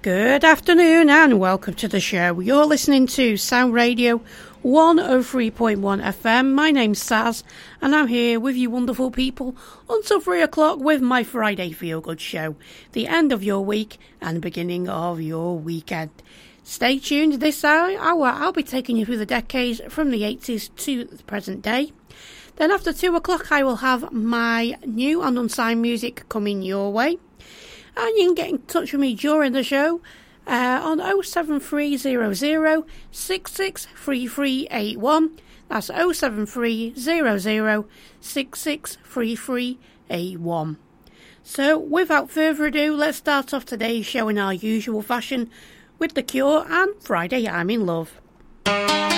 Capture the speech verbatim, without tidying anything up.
Good afternoon and welcome to the show. You're listening to Sound Radio one oh three point one F M. My name's Saz and I'm here with you wonderful people until three o'clock with my Friday Feel Good show. The end of your week and the beginning of your weekend. Stay tuned. This hour I'll be taking you through the decades from the eighties to the present day. Then after two o'clock I will have my new and unsigned music coming your way. And you can get in touch with me during the show uh, on oh seven three hundred, six six three three eight one. That's oh seven three hundred, six six three three eight one. So without further ado, let's start off today's show in our usual fashion with The Cure and Friday I'm in Love.